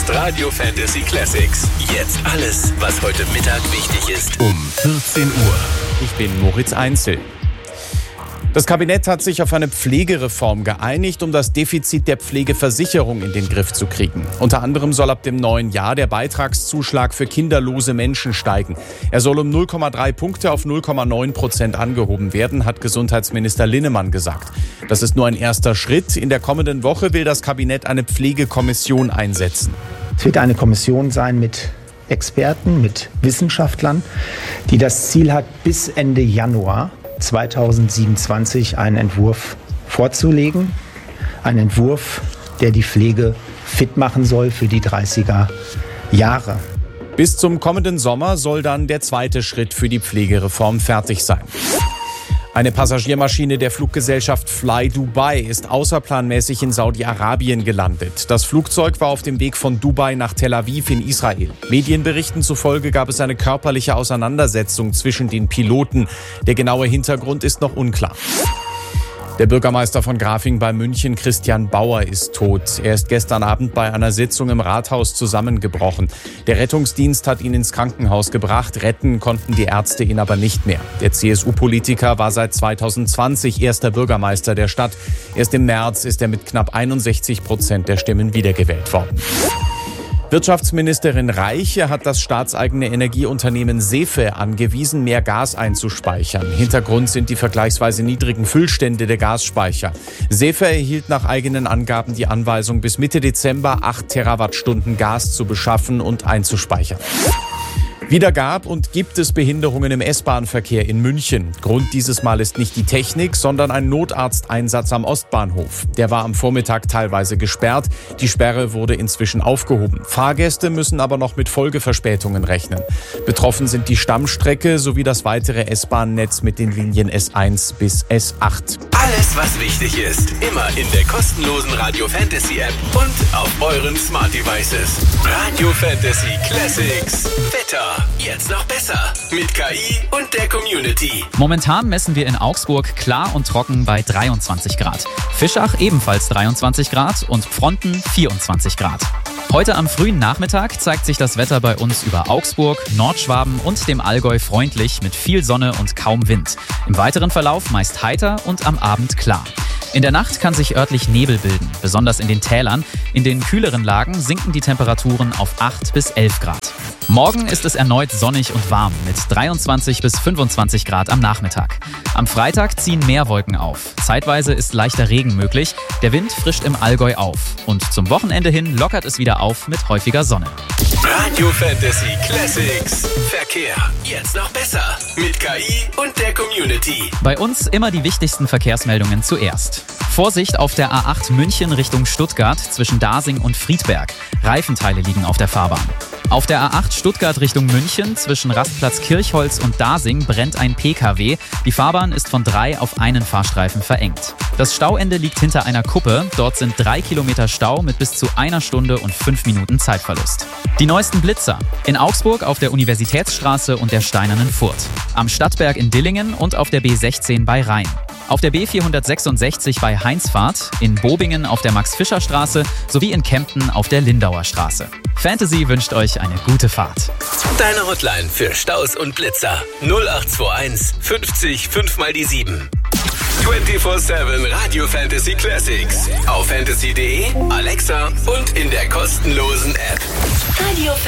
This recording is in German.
Radio Fantasy Classics. Jetzt alles, was heute Mittag wichtig ist. Um 14 Uhr. Ich bin Moritz Einzel. Das Kabinett hat sich auf eine Pflegereform geeinigt, um das Defizit der Pflegeversicherung in den Griff zu kriegen. Unter anderem soll ab dem neuen Jahr der Beitragszuschlag für kinderlose Menschen steigen. Er soll um 0,3 Punkte auf 0,9% angehoben werden, hat Gesundheitsminister Linnemann gesagt. Das ist nur ein erster Schritt. In der kommenden Woche will das Kabinett eine Pflegekommission einsetzen. Es wird eine Kommission sein mit Experten, mit Wissenschaftlern, die das Ziel hat, bis Ende Januar 2027 einen Entwurf vorzulegen. Ein Entwurf, der die Pflege fit machen soll für die 30er Jahre. Bis zum kommenden Sommer soll dann der zweite Schritt für die Pflegereform fertig sein. Eine Passagiermaschine der Fluggesellschaft Fly Dubai ist außerplanmäßig in Saudi-Arabien gelandet. Das Flugzeug war auf dem Weg von Dubai nach Tel Aviv in Israel. Medienberichten zufolge gab es eine körperliche Auseinandersetzung zwischen den Piloten. Der genaue Hintergrund ist noch unklar. Der Bürgermeister von Grafing bei München, Christian Bauer, ist tot. Er ist gestern Abend bei einer Sitzung im Rathaus zusammengebrochen. Der Rettungsdienst hat ihn ins Krankenhaus gebracht. Retten konnten die Ärzte ihn aber nicht mehr. Der CSU-Politiker war seit 2020 erster Bürgermeister der Stadt. Erst im März ist er mit knapp 61% der Stimmen wiedergewählt worden. Wirtschaftsministerin Reiche hat das staatseigene Energieunternehmen SEFE angewiesen, mehr Gas einzuspeichern. Hintergrund sind die vergleichsweise niedrigen Füllstände der Gasspeicher. SEFE erhielt nach eigenen Angaben die Anweisung, bis Mitte Dezember 8 Terawattstunden Gas zu beschaffen und einzuspeichern. Wieder gab und gibt es Behinderungen im S-Bahn-Verkehr in München. Grund dieses Mal ist nicht die Technik, sondern ein Notarzteinsatz am Ostbahnhof. Der war am Vormittag teilweise gesperrt. Die Sperre wurde inzwischen aufgehoben. Fahrgäste müssen aber noch mit Folgeverspätungen rechnen. Betroffen sind die Stammstrecke sowie das weitere S-Bahn-Netz mit den Linien S1 bis S8. Alles, was wichtig ist, immer in der kostenlosen Radio Fantasy App und auf euren Smart Devices. Radio Fantasy Classics. Wetter. Jetzt noch besser. Mit KI und der Community. Momentan messen wir in Augsburg klar und trocken bei 23 Grad. Fischach ebenfalls 23 Grad und Pfronten 24 Grad. Heute am frühen Nachmittag zeigt sich das Wetter bei uns über Augsburg, Nordschwaben und dem Allgäu freundlich mit viel Sonne und kaum Wind. Im weiteren Verlauf meist heiter und am Abend klar. In der Nacht kann sich örtlich Nebel bilden, besonders in den Tälern. In den kühleren Lagen sinken die Temperaturen auf 8 bis 11 Grad. Morgen ist es erneut sonnig und warm mit 23 bis 25 Grad am Nachmittag. Am Freitag ziehen mehr Wolken auf. Zeitweise ist leichter Regen möglich. Der Wind frischt im Allgäu auf. Und zum Wochenende hin lockert es wieder auf mit häufiger Sonne. Radio Fantasy Classics. Verkehr. Jetzt noch besser. Mit KI und der Community. Bei uns immer die wichtigsten Verkehrsmeldungen zuerst. Vorsicht auf der A8 München Richtung Stuttgart zwischen Dasing und Friedberg. Reifenteile liegen auf der Fahrbahn. Auf der A8 Stuttgart Richtung München zwischen Rastplatz Kirchholz und Dasing brennt ein PKW. Die Fahrbahn ist von 3 auf einen Fahrstreifen verengt. Das Stauende liegt hinter einer Kuppe. Dort sind 3 Kilometer Stau mit bis zu 1 Stunde und 5 Minuten Zeitverlust. Die neuesten Blitzer. In Augsburg auf der Universitätsstraße und der Steinernen Furt. Am Stadtberg in Dillingen und auf der B16 bei Rhein. Auf der B466 bei Heinzfahrt, in Bobingen auf der Max-Fischer-Straße sowie in Kempten auf der Lindauer Straße. Fantasy wünscht euch eine gute Fahrt. Deine Hotline für Staus und Blitzer 0821 50 5 mal die 7. 24/7 Radio Fantasy Classics. Auf fantasy.de, Alexa und in der kostenlosen App. Radio